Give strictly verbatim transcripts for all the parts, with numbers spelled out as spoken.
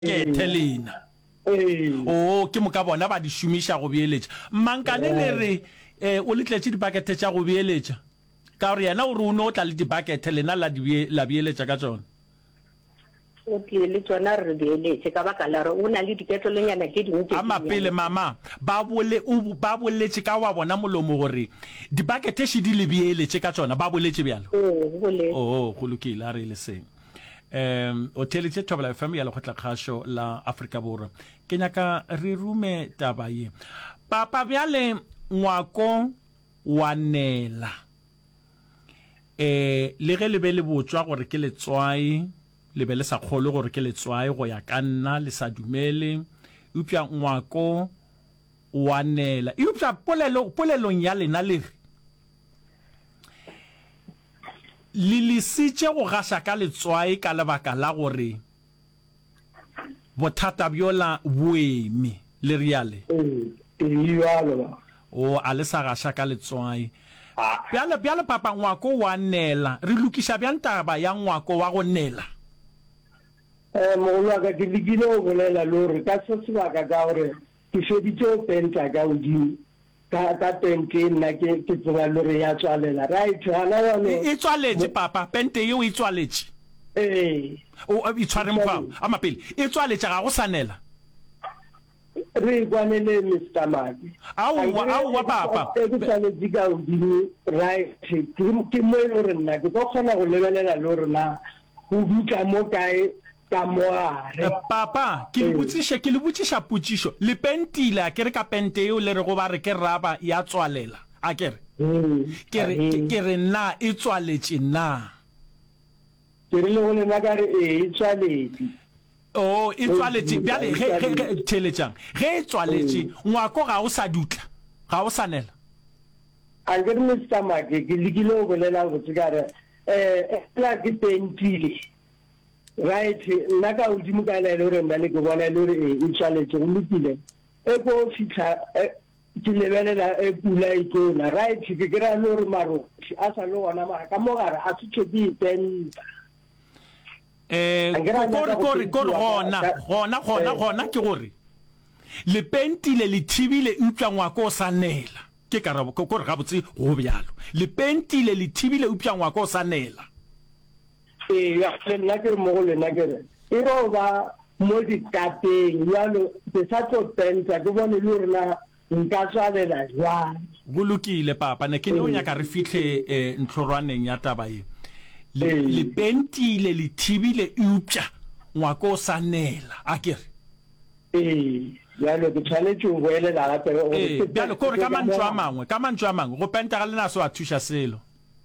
ke thelena o ke mo ka bona ba di shumisha go beeletša mankane le re eh o letletše dibakete tša go beeletša ka re yana o re o no tla le dibakete lena la di la beeletša ka tsona o ke le tsona re beeletše ka baka la re o na le diketlolenyana ke dingwe tše ama pele mama ba bole o ba boletše ka wa bona molomo gore dibakete se di le beeletše ka tsona ba boletše bjalo o bole o go lokile a re le seng um o teletše Thobela F M ya lekgotla kgašo la Afrika Borwa ke nyaka re rume taba ye papa bjale ngwako wa nela eh le ge le be le botswa gore ke letswai le be le sa kgole gore ke letswai go ya ka nna le sa dumele upša ngwako wa nela upša polelo polelong ya lena le lilisitše go gasha ka letswai ka lebaka la gore bothata bjola boemi le riale o a le sa gasha ka letswai bjale bjale papa ngwako wa nela re lokiša bjang taba ya ngwako wa go nela eh mogolo ka ke dikile o bolela lore ka se sebaka ka gore ke feditse o penta ka godimo ka ka pente nna ke ke tswa lore ya tswalela right hana yone e tswaletse papa pente yo e tswaletse eh o e tshware mpa ama pele e tswaletse ga go sanela re kwanele Mister Maki au au wa papa ke tswaletse ka godimo right ke mo lore nna ke go kgona go lebelela lore na go buka mo kae papa ke le botsiša ke le botsiša putsišo le pentile a ke re ka pente eo le re go ba re ke raba ya tswalela a ke re ke re ke re na e tswaletše na ke re le go lena ka re e tswaletše o e tswaletše bjale ge theletšang ge e tswaletše ngwako ga o sa dutla ga o sanela a ke re Mister Maki ke lekile go bolela go tsekare eh la ke pentile right nna ka udimo ka le re nna le go bona le re e tshwanetse go lokile e go fitla ke lebelela e pula e tsona right ke kra le re maro a sa lo ona mara ka mo gara a se tshedi penta eh gore gore gore gona gona gona gona ke gore le pentile le thibile upša ngwako sa nela ke karabo gore ga botse go bjalo le pentile le thibile upša ngwako sa nela e ya nna ke mo go lena ke re e ro ba mo di tapeng ya lo se sa tlo penta ke bone le rena nka tswalela jwa go lokile papa ne ke no nyaka re fitlhe ntlhorwaneng ya taba e le pentile le thibile upša ngwako sanela a ke re eh ya lo ke tshwanetse go elela ga tebe o eh bjalo gore ka mantswe a mangwe ka mantswe a mangwe go penta ga lena so a thusha selo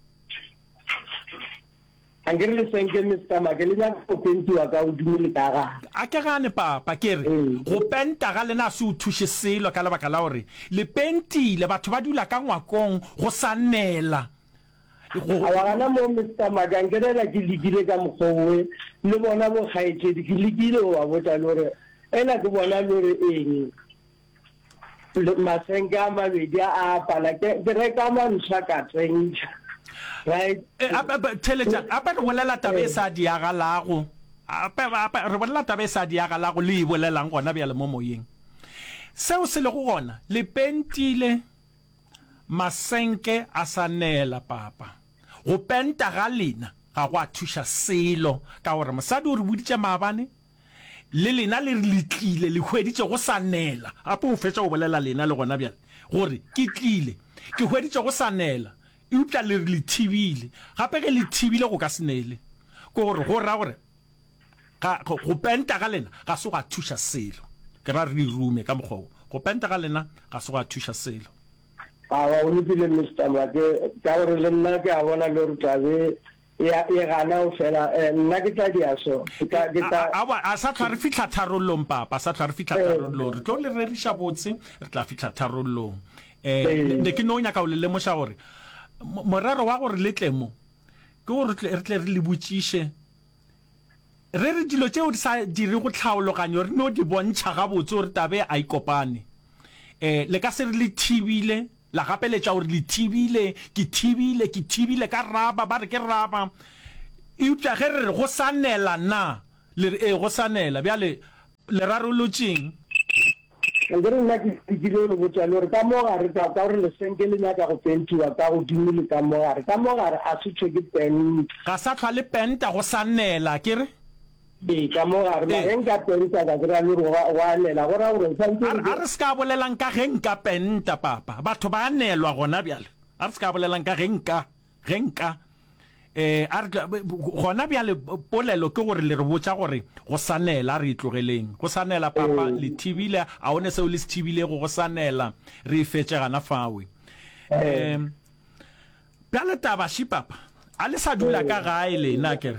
angere le senke Mister Maki le ya go pentiwa ka o dumile ka ga a ke gane papa ke re go penta ga lena se o thushe selo ka lebaka la gore le pentile batho ba dula ka ngwakong go sanela a gana mo Mister Maki angere la ke likile ka mogwe le bona bo gaetse ke likile o a botsa lore ena ke bona lore eng le masenga ma media a pala ke re ka mantsha ka tsentsha right apa teleja apa re bolela tabe sa diaga lago apa apa re bolela tabe sa diaga lago le bolelang gona bjale mo moyeng seo se le go gona le pentile masenke a sanela papa go penta ga lena ga go a thusha selo ka gore mosadi o re boditše maabane le lena le re litlile le hweditše go sanela apa o fetša go bolela lena le gona bjale gore ke tlile ke hweditše go sanela upša le le thibile gape ge le thibile go ka senele ko gore go ra gore ga go penta ga lena ga se go a thusha selo ke ra re rume ka moggo go penta ga lena ga se go a thusha selo a wa o le Mister Maki ka gore le nna ke a bona le re tlabe ya ya gana o fela nna ke tla dia so ka ke ta a sa tla re fitla tharollong papa sa tla re fitla tharollong re tlo le re risha botse re tla fitla tharollong eh ne ke no nya ka o le le mo sha gore moraro wa gore letlemo ke gore re tle re le botšiše re re dilo tšeo di sa dire go tlhaologanyo re no di bontšha ga botse gore tabe a ikopane eh le ka se re le thibile la gapeletša gore le thibile ke thibile ke thibile ka raba ba re ke raba e upša ge re re go sanela na le re e go sanela bjale le rarolotšeng ke re nna ke dikile le botsa le re ka mo gare ka ka re le senke le nyaka go pentiwa ka go dimile ka mo gare ka mo gare a se tshwe ke penta ga sa tlhwa le penta go sa nnela ke re ee ka mo gare ma ge nka penta ka kry-a le gore wa lela go raya gore a re se ka bolelang ka ge nka penta papa batho ba nelwa gona bjale a re se ka bolelang ka ge nka ge nka eh a re gona bjale polelo ke gore le re botsa gore go sa nela re itlogeleng go sa nela papa le tibile a one seo le se tibile go go sa nela re fetse gana fawe em bjale taba shi papa a le sa dula ka gae lena kere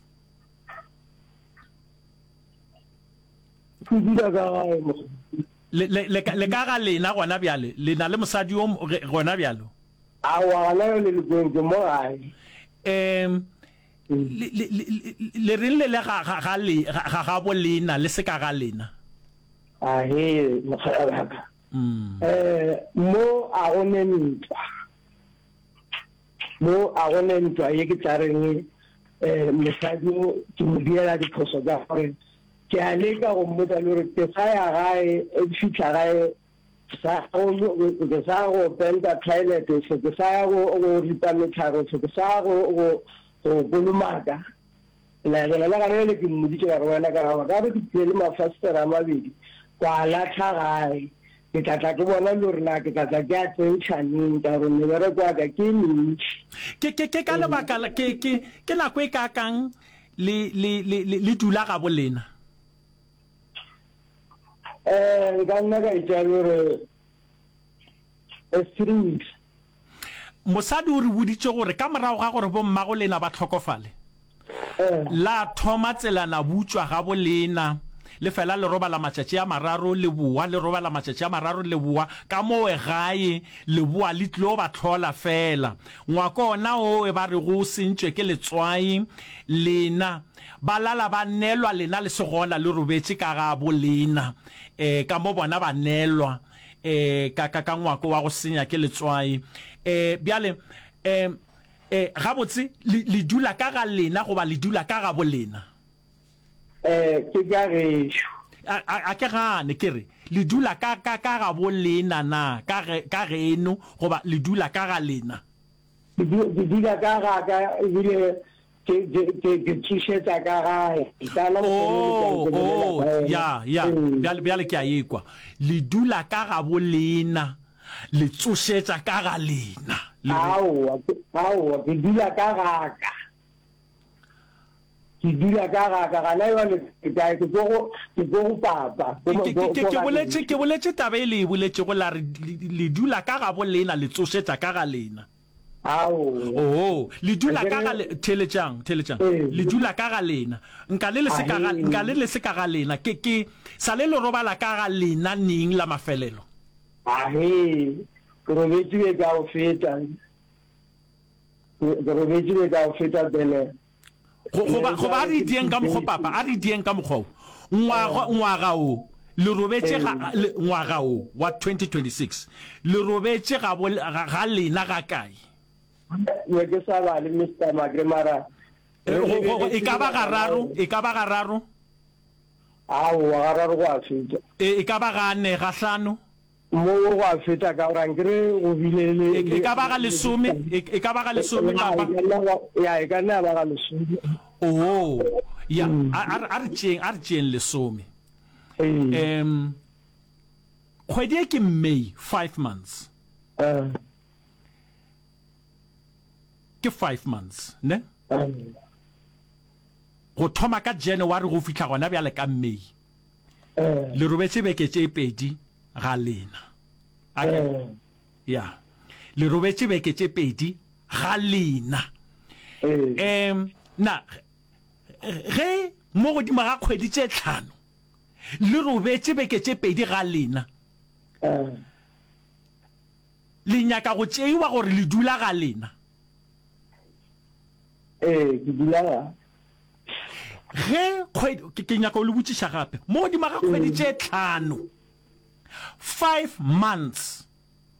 le le le ka ga lena gona bjale lena le mosadi o gona bjalo a wa la le le go mo gae em le re le le ga ga le ga ga bo lena le se ka ga lena a he mo ga eh mo a go ne ntwa mo a go ne ntwa ye ke tsareng eh mesadi ke mo diela di phoso ga gore ke a leka go mmotsa le gore ke sa ya gae e fitlha gae sa go sa go penta toilet se ke sa go go ripa metlharo se ke sa go go bolumaka la la la ga le ke mmoditse ga rona ka ga ga re ke tsele mafastera mabedi kwa la tlhagae ke tla ke bona le rena ke tla ke a tsentšhaneng ka gore ne bere kwa ka ke ntši ke ke ke ka lebaka ke ke ke nako e ka kang le le le dula ga bolena eh ga nna ka itse gore three weeks mosadi o re boditse gore ka morago ga gore bo mmago lena ba tlhokofale la thoma tselana butswa ga bolena le fela le roba la matšatši a mararo le bua le roba la matšatši a mararo le bua ka mo e gae le bua le tlo ba tlhola fela ngwako ona o e ba re go sentšwe ke letswai lena ba lala ba nelwa lena le segona le robetse ka ga bolena eh ka mo bona ba nelwa eh ka ka ka ngwako wa go senya ke letswai eh bjale eh eh ga botse le dula ka ga lena go ba le dula ka ga bolena eh ke ga re a ke gane ke re le dula ka ka ka ga bolena na ka ka reno go ba le dula ka ga lena di dula ka ga ka ile ke ke ke tsheta ka ga kana oh oh ya ya bjale bjale ke a ekwa le dula ka ga bolena le tsosetsa ka ga lena ao ao ke dula ka ga ka ke dula ka ga ka kana yo le ke ka ke go ke go papa ke ke ke boletse ke boletse tabe le boletse go la le dula ka ga bolena le tsosetsa ka ga lena ao oh le dula ka ga telejang telejang le dula ka ga lena nka le le se ka ga nka le le se ka ga lena ke ke sa le lo roba la ka ga lena ning la mafelelo a he go robetse ka o feta go robetse ka o feta bele go ba go ba di dieng ka mo papa a di dieng ka mo go ngwa ngwa ga o le robetse ga ngwa ga o wa twenty twenty-six le robetse ga ga lena ga kae yo ke sa ba le Mister Magremara e ka ba gararo e ka ba gararo a o gararo wa feta e ka ba ga ne ga hlano mo wa feta ka ra ngre go bilele e ka ba ga lesome e ka ba ga lesome ka ba ya e ka nna ba ga lesome oh ya a re tšeng a re tšeng lesome em kgwedi ke May five months ke five months ne go thoma ka January go fitlha gona bjale ka May le robetse beke tše pedi ga lena ya le robetse beke tše pedi ga lena em na ge mo godimo ga kgwedi tše tlhano le robetse beke tše pedi ga lena le nyaka go tšeiwa gore le dula ga lena eh ke dula ge kgwedi ke nyaka o le botšiša gape mo godimo ga kgwedi tše tlhano five months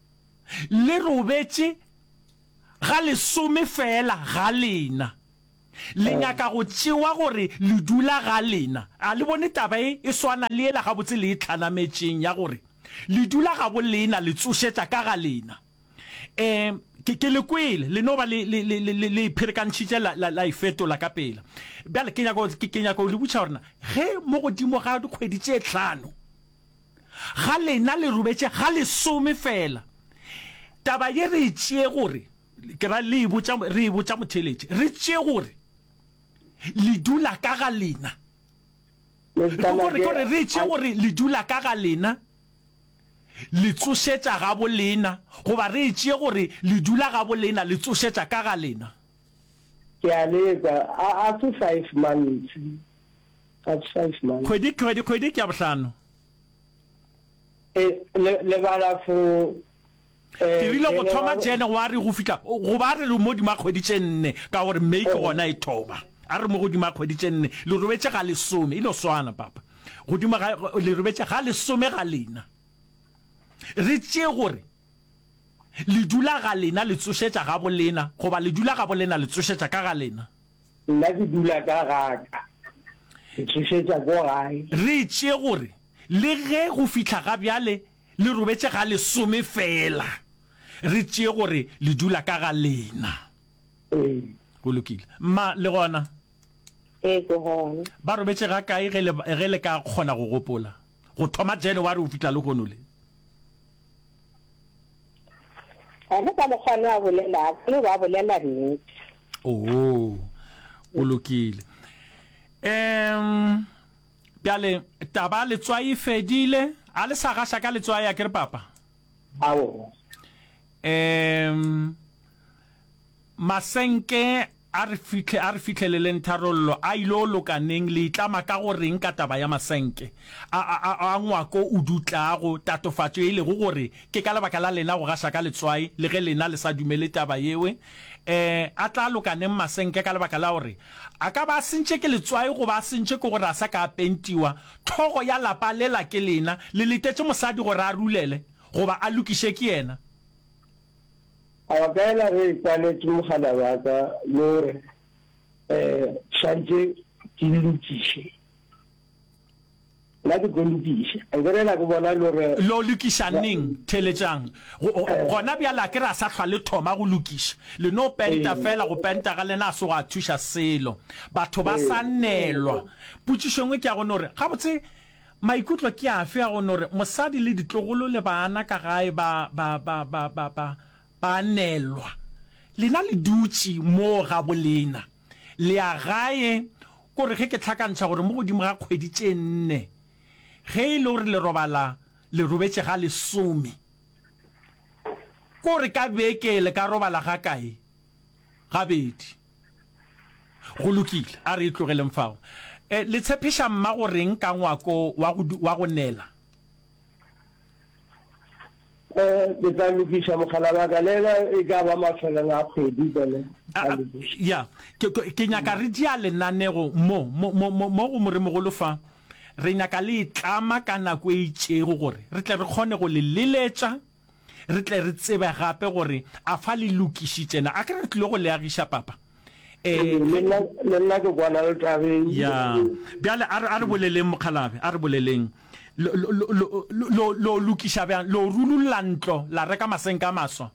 le robetse ga lesome fela ga lena le nyaka go tsewa gore le dula ga lena a le bone taba e e swana le ela ga botse le tlhanametseng ya gore le dula ga bo lena le tsosetsa ka ga lena em ke ke le kwele le no ba le le le le le pherekantshitse la la ifetola ka pela bjale ke nyaka ke kenya go le butša gorena ge mo godimo ga dikgwedi tse tlhano ga lena le rubetse ga le some fela taba ye re tšee gore ke ra le botša re botša motheletše re tšee gore le dula ka ga lena gore gore re tšee gore le dula ka ga lena le tsosetsa ga bo lena goba re tšee gore le dula ga bo lena le tsosetsa ka ga lena ke a leka a a five months a five months kgwedi kgwedi kgwedi ke ya bohlano e le bala fo ke rile go thoma January go fika go ba re mo di makgwedi tse nne ka gore May ke gona e thoba a re mo go di makgwedi tse nne le robetse ga le some e lo swana papa go di ma le robetse ga le some ga lena re tšee gore le dula ga lena le tsosetsa ga bo lena goba le dula ga bo lena le tsosetsa ka ga lena nna ke dula ka gaka ke tsosetsa go gae re tšee gore le ge go fitla ga bjale le robetse ga le some fela re tšee gore le dula ka ga lena go lokile ma le gona e go gona ba robetse ga kae ge le ge le ka kgona go gopola go thoma January go fitla le gonole ana ka mokgwana wa bolela le ba bolela nnete oh go lokile em bjale taba le tswai fedile a le sa gasha ka le tswai ya kere papa awo em masenke a re fitlhe a re fitlhelele ntharollo a ilo lokaneng le itlama ka go reng ka taba ya masenke a a a ngwako o dutlago tatofatso ile go gore ke ka lebaka la lena go gasha ka letswai le ge lena le sa dumele taba yewe eh a tla lokaneng masenke ka lebaka la gore a ka ba sentse ke letswai go ba sentse ke gore a sa ka pentiwa thogo ya lapa lela ke lena le letetse mosadi gore a rulele go ba a lokishe ke yena a ka ela re tsanetse mogala wa ka lore eh santse ke lokishe la ke golukisha ngorela go bona lore lo lokisha ning telejang gona bjala ke ra sa tlhwa le thoma go lokisha le no penta fela go penta ga lena so ga thusha selo batho ba sanelwa putsishongwe ke ya go nore ga botse maikutlo ke a fe ya go nore mosadi le ditlogolo le bana ka gae ba ba ba ba ba ba ba nelwa lena le dutsi mo ga bolena le a gae gore ge ke tlhakantsha gore mo godimo ga kgwedi tse nne ge e le gore le robala le robetse ga le some kore ka beke le ka robala ga kae ga bedi go lokile a re itlogele mfao eh le tshepisha mma go reng ka ngwako wa go wa go nela eh ke tla lokisha mogala wa ka lela e ka ba mafeleng a kgwedi bele ya ke nyaka re dia le nanego mo mo mo mo go more mogolo fa re nyaka le tlama ka nako e itšego gore re tle re kgone go le leletša re tle re tsebe gape gore a fa le lokishitsena a ke re tlile go le agisha papa eh le nna ke bona le tabe ya bjale a re boleleng mokhalabe a re boleleng lo lo lo lo lokisha bjang lo rululla ntlo la reka masenka maswa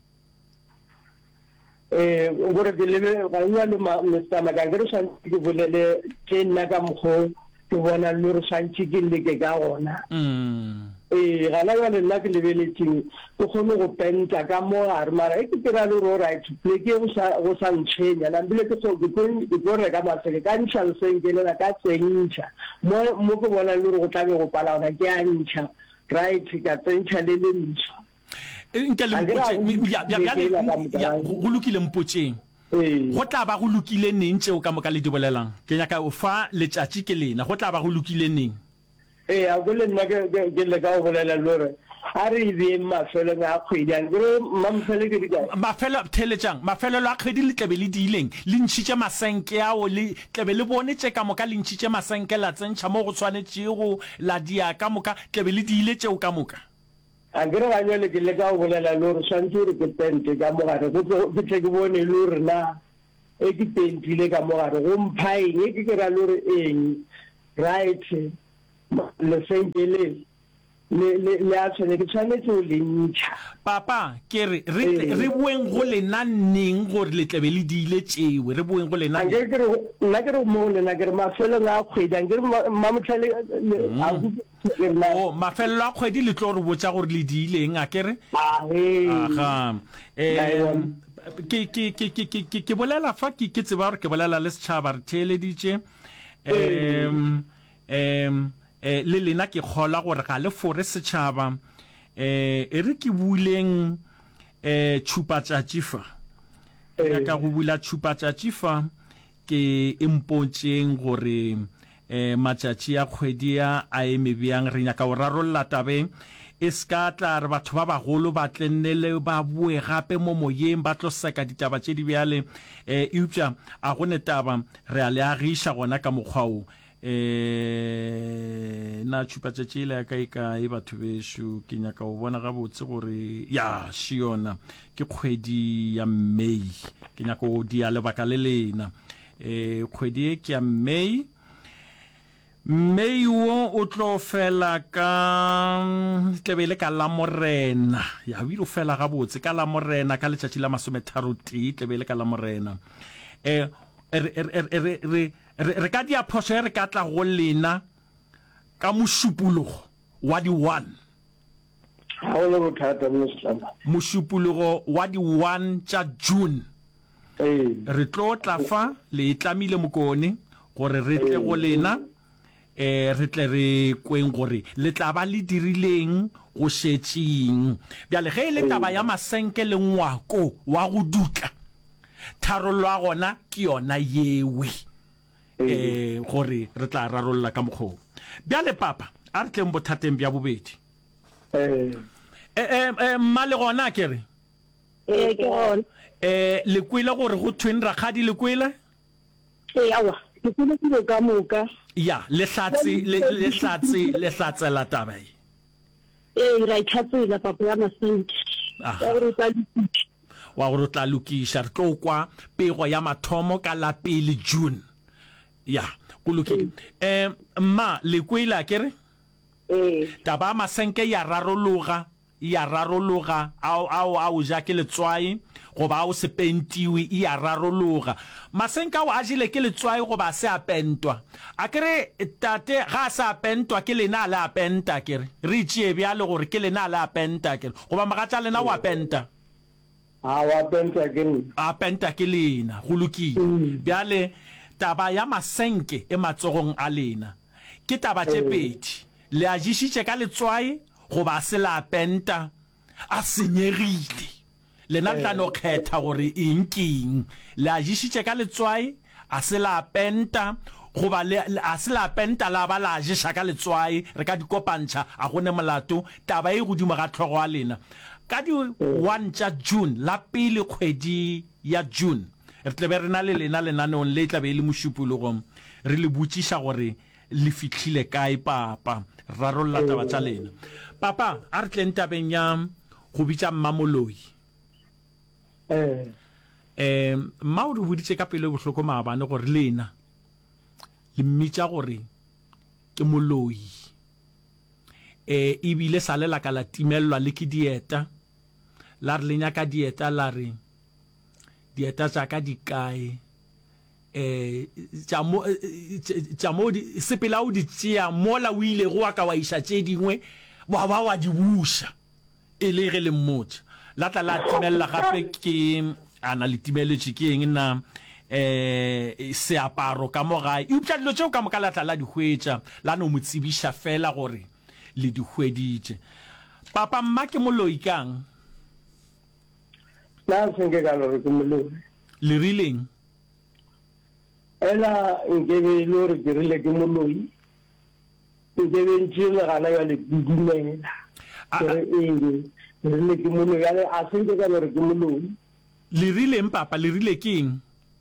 eh gore ke lebe ga nna le Mister Magangere sa ke bolele ke nna ka mkho ke bona le re santse ke le ke ga ona mm eh ga la le nna ke lebeletseng go kgone go penta ka mo a re mara e ke tira le ro right play ke go sa go sa ntshenya la mbile ke so ke ke go reka maseke ka ntšha le seng ke le ka tsentšha mo mo go bona le go tlabe go pala ona ke a ntšha right ka tsentšha le le ntšha nke le mpotse ya ya go lokile mpotseng go tla ba go lokile neng tšeo ka moka le di bolelang ke nyaka o fa letšatši ke lena go tla ba go lokile neng eh a go le nna ke ke le ka go bolela lore a re di mafelo a kgwedi a gore mamfele ke di ka mafelo telejang mafelo a kgwedi le tlebe le dileng le ntšhitše masenke ao le tlebe le bone tše ka moka le ntšhitše masenke la tsentšha mo go tshwanetšego la dia ka moka tlebe le diile tšeo ka moka a gre ga nyole ke le ka go bolela lore swantse re ke tente ka mogare go tle ke bone lore na e ke pentile ka mo gare go mphaeng e ke ke ra lore eng right le sengele le le a tshwane ke tshwanetse o le ntšha papa ke re re bueng go lena nneng gore le tlebe le di ile tšewe re bueng go lena ke ke nna ke re mo lena ke re mafelong a kgwedi ke re mamotlhale a o mafelelo a kgwedi le tlo re botsa gore le di ileng a kere aga em ke ke ke ke ke ke bolela fa ke ke tseba gore ke bolela le setšhaba re theeleditše em em eh le lena ke khola gore ga le fore setšhaba eh e re ke buleng eh chupa tša tšifa ka go bula chupa tša tšifa ke impontšeng gore eh matšatši a kgwedi a eme bjang re nyaka go rarolla tabeng e ska tla re batho ba bagolo ba tlennele ba bue gape mo moyeng ba tlo seka ditaba tše di bjale eh eupša a go netaba re a le agiša gona ka mokgwao eh na chupa tšile ka ika e batho beshu ke nyaka go bona gabotse gore ya shiona ke kgwedi ya May ke nyaka go dia lebaka le lena eh kgwedi e ke ya May May wo o tlo fela ka tlebele ka la morena ya bile o fela gabotse ka la morena ka letšatši la masometharo-tee tlebele ka la morena eh re re re re ka dia phoso re ka tla go lena ka mošupologo wa di one ha o le bothata mo setšhaba mošupologo wa di one tša June eh re tlo tla fa le tlamile mokone gore re tle go lena eh re tle re kweng gore le tla ba le dirileng go šetšeng bjale ge le taba ya masenke le ngwako wa go dutla tharollo a gona ke yona yewe eh gore re tla rarolla ka mokgo bjale papa a re tleng bothateng bja bobedi eh eh mma le gona ke re eh ke gona eh le kwile gore go thweng rakgadi le kwile eh awa ke tsile ke ka moka ya le hlatse le hlatse le hlatse la taba e eh ra ithatsela papa ya masenke aha wa go tla lokisha re tlo kwa pego ya mathomo ka la pele June ya go lokile eh mma le kwila kere eh taba masenke ya rarologa ya rarologa au au au ja ke letswai go ba o se pentiwe ya rarologa masenka o ajile ke letswai go ba se apentwa akere tate ga sa apentwa ke lena la apenta kere re tšee bjale gore ke lena la apenta kere go ba magatša lena o apenta a wa penta ke a penta ke lena go lokile bjale taba ya masenke e matsogong a lena ke taba tše pedi le a jišitše ka letswai go ba se la penta a senyegile lena tla no kgetha gore eng keng le a jišitše ka letswai a se la penta go ba le a se la penta la ba la jiša ka letswai re ka dikopantšha a gone molato taba e godimo ga tlhogo a lena ka di one tša June la pele kgwedi ya June re tlebe re na le lena lenaneong le tlabe e le mošupologong re le botšiša gore le fitlhile kae papa rarolla taba tša lena papa a re tleng tabeng ya go bitša mmamoloi eh eh mma o re boditše ka pele bohloko maabane gore lena le mmitša gore ke moloi eh ebile sa le la ka la timelwa le ke dieta la re lenya ka dieta la re dieta tša ka di kae eh tša mo tša mo di sepela o di tšea mola o ile go ka wa iša tše dingwe wa ba wa di buša e le ge le mmotša la tla la timella gape ke ana le timeletše ke eng na eh seaparo ka mo gae e upša dilo tšeo ka moka la tla la di hwetša la no mo tsebiša fela gore le di hweditše papa mma ke moloi kang la senge ka lore ke moloi le rileng ela nkebe lore ke rile ke moloi nkebe ntšile gana ya le dumela ke eng rile ke moloi ya le a senge ka lore ke moloi le rileng papa le rile keng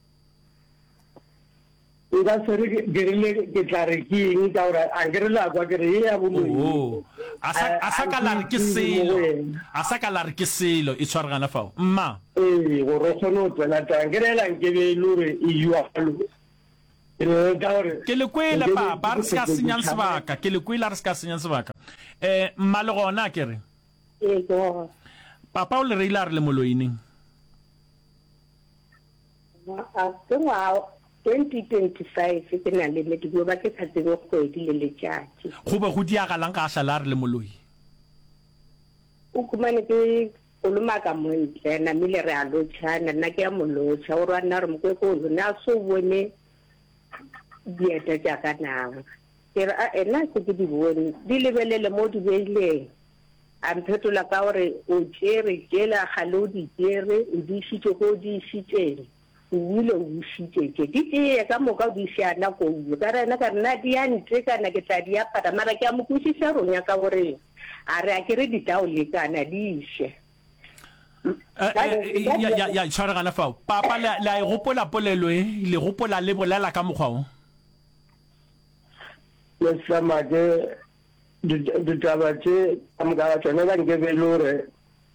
nka sere ke rile ke tla re ke eng ka gore a nkere la kwa ke re ya boloi oh asa asa ka la re ke selo asa ka la re ke selo e tshwaragana fao mma eh go re khone o tsena tang ke rela nke be lore e yualo re ka gore ke le kwela papa re ska senyang sebaka ke le kwela re ska senyang sebaka eh mmale gona ke re e go papa o le re ila re le moloineng a tswa twenty twenty-five ke na le le dibo ba ke tsatse go kgwedi le letšatši go be go diagalang ka shala re le moloi o kumane ke o loma ka montle na mile re a lotšhana nna ke ya molotšha o rwana re mokwe ko na so bone dieta tša ka nago ke re a ena se ke di bone di lebelele mo di beileng a mphetola ka gore o tšere tšela gale o di tšere o di šitše go di šitšeng o ile o šitšetše di tšee ka moka o di šana koulo ka rena ka nna di a ntekana ke tla di apara mara ke a mo kwešiša ronya ka gore a re a ke re di tao lekana di iše ya ya ya tshwaragana fao papa la la e gopola polelo e le gopola le bolela ka mokgwa o le sama ke di taba tše ka moka tsone ba nke be lore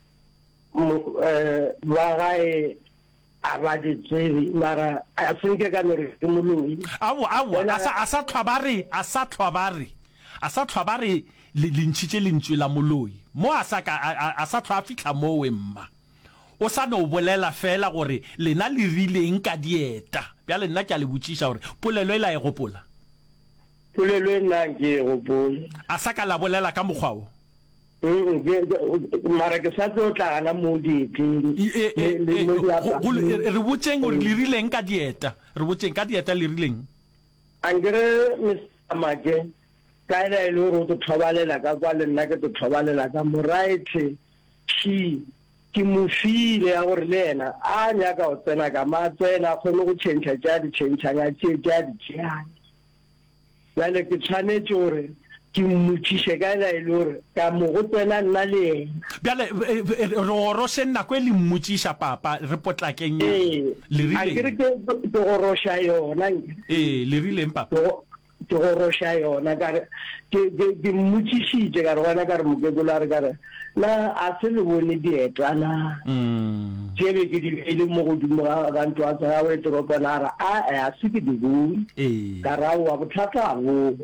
eh ba gae a ba di tsebe mara a senke ka mere ke moloi awo awo asa asa tlhabare asa tlhabare asa tlhabare le lintshitse lentswe la moloi mo asa ka asa tlha fitla mo we mma o sa no bolela fela gore lena le rileng ka dieta bja le nna ke a le botsisha gore polelo e la e gopola polelo e nna ke e gopola asa ka la bolela ka mokgwao mara ke sa tlo tlagana mo dieteng re botseng gore le rileng ka dieta re botseng ka dieta le rileng angere Mister Make ka ela e le gore o tlo thobalela ka kwa le nna ke tlo thobalela ka moraithe shi ke mo file ya gore le ena a nyaka o tsena ka matsena a kgone go tšhentšha tša di tšhentšhanya tše tša di tšeane jale ke tshwanetse gore ke mmotšiše ka ela e le gore ka mo go tsena nna le ena bjale re orose nako e le mmotšiša papa re potlakeng le rileng ke goroša yona ee le rileng papa ke goroša yona kare ke mmotšišitše ka re gona ka re mokekola re kare na a se le bone dieta na tšebe ke di beile mo godimo ga bantu a tsaya o eteropana a re a a se ke di bone ka ra oa bothata a bogo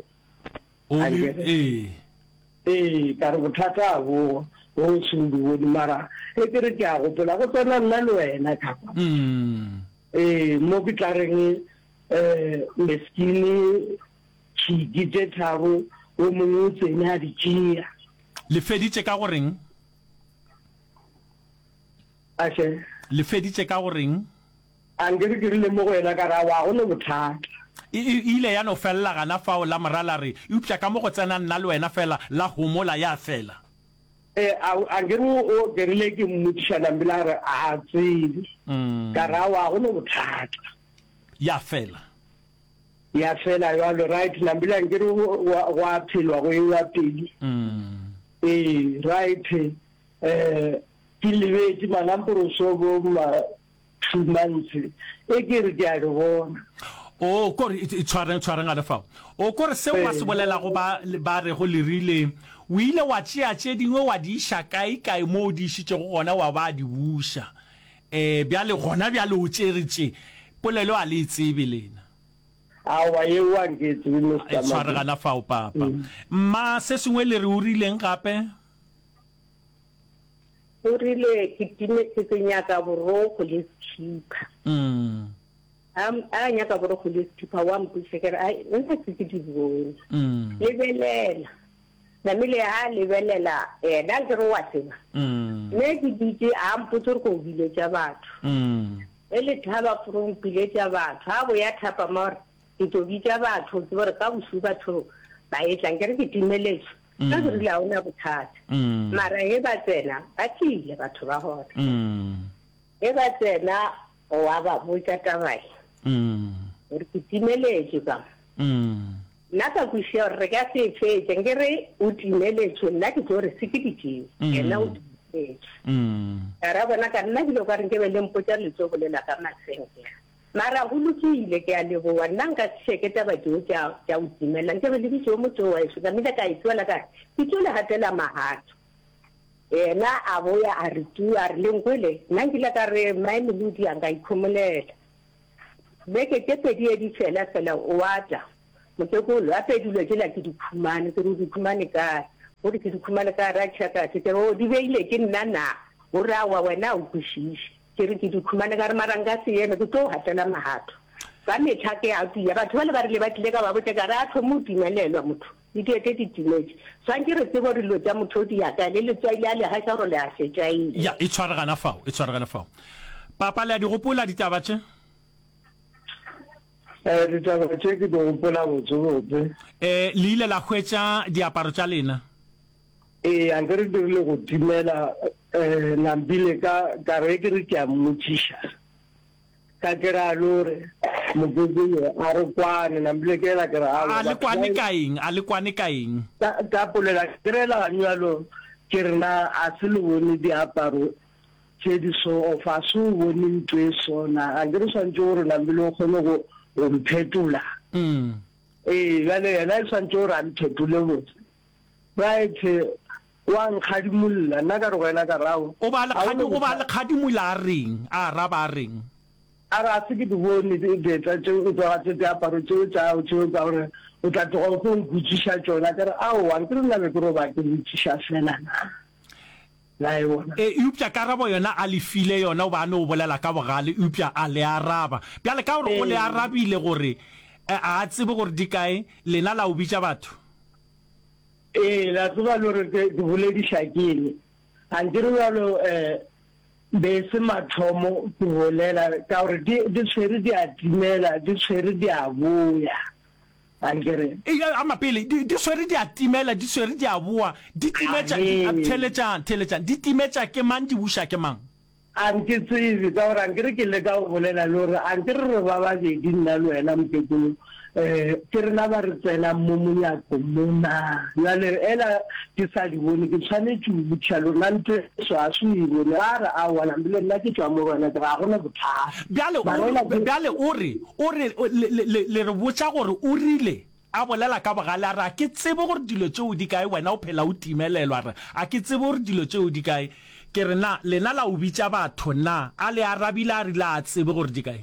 ee ka re bothata a bogo o seng di bone mara e ke re ke a gopola go tsena nna le wena kapa ee mo ke tla reng um meskini tšhiki tše tharo o mongwe o tsene a di tšea le feditše ka goreng aše le feditše ka goreng a nke re dirile mo go wena ka ra wa go le bothata e ile ya no fella gana fao la morala re eupša ka mo go tsena nna le wena fela la homola ya fela eh a nke re o dirile ke mmotšišana mbela re a tsebe ka ra wa go le bothata ya fela ya fela yalo right nambila nke re wa phelwa go e wa pedi eh right eh ke lebetse manamporoso go ma two months e ke re ke a re bona o ko re tshwareng tshwareng a lefa o ko re se wa se bolela go ba ba re go le rile o ile wa tšea tše dingwe wa di isha kae kae mo di ishitše go gona wa ba di busha eh bja le gona bja le o tšeretše polelo a le tsebe lena awa ye wa nke tsebe mo sa ma tshwaragana fao papa mma se sengwe le re o rileng gape o rile ke time ke nyaka boroko le skipa mm am a nyaka boroko le skipa wa mputsekere ai nna se ke di bone mm lebelela na mile ha lebelela eh da ke ro wa tsena mm ne ke ditse a mputse go bile tša batho mm ele thaba from bile tša batho ha bo ya thapa more ke to bitša batho ke gore ka bosu batho ba e tlang ke re ke timeletse ka re la ona bothata mara he ba tsena ba tile batho ba hore he ba tsena o wa ba botsa tabai re ke timeletse ka nna ka kušia re ka se fetse nke re o timeletse nna ke tlo re se ke ditšeo ena o timeletse ka ra bona ka nna dilo ka re nke be le mpotsa letsogo le la ka masenke mara go lokile ke a leboa nna nka tšheke taba tšeo tša o timela nke be le ditšeo motho wa eso ka mme ka e tšwela ka ke tšo le gatela mahato ena a boya a re tu a re lengwele nna nkile ka re maemolodi a nka ikhomolela beke ke pedi e di fela fela o wata motekolo a pedile ke la ke dikhumane ke re dikhumane ka o di ke dikhumane ka ra tshaka ke o di beile ke nna na o ra wa wena o kushishi ke re ke dikhumane ka re maranga se yena ke to hatela mahato ba me tshake a tia batho ba le ba re le ba tlile ka ba botse ka ra thomo timelelwa motho di ke ke di teenage sa ke re tsebo re lo tsa motho di ya ka le le tswa ile a le ha tsa go le a setsa ile ya e tshwara gana fao e tshwara gana fao papa le a di gopola ditaba tse eh ditaba tse ke di gopola botse eh le ile la hwetsa diaparo tsa lena eh a nkere dirile go timela eh nambile ka ka re ke re ke a mmotsisha ka kera lore mogogolo a re kwane nambile ke la kera a le kwane ka eng a le kwane ka eng ka polela kerela nyalo ke rena a se le bone diaparo tse di so ofa so bone ntwe sona a dire santse gore nambile o kgone go go mphetula mm eh gale yena e santse gore a mphetule botse right wa nkgadimolla nna ka re go ena ka rago o ba le khadi o ba le khadimola a reng a raba a reng a ra se ke di bone di tsa tse o tsa tse diaparo tse tsa o tse ka gore o tla tloga go nkutsisha tsona ka re ao wa ke nna le go ba ke nkutsisha fela la e bona e upya karabo yona a le file yona o ba no bolela ka bogale upya a le araba bjale ka gore o le arabile gore a tsebe gore di kae lena la o bitsa batho eh la tsoba lore ke boledisha kene a ndire yalo eh be se mathomo ke bolela ka gore di di tshwere di atimela di tshwere di a boya angere e a mapele di di tshwere di atimela di tshwere di a boa di timetsa teletsa teletsa di timetsa ke mang di busha ke mang a nke tsebe ka gore angere ke le ka go bolela lore angere re ba ba di nna le wena mokekolo eh ke rena ba re tsena mo monyako mona ya le ela ke sa di bone ke tshwanetse go butshalo nante so a se e bone ara a wana mbile nna ke tswa mo bona ga gona bothata bjale bjale o re o re le re botsa gore o rile a bolela ka bogala ra ke tsebe gore dilo tseo di kae wena o phela o timelelwa re a ke tsebe gore dilo tseo di kae ke re na lena la o bitsa batho na a le arabile a rile a tsebe gore di kae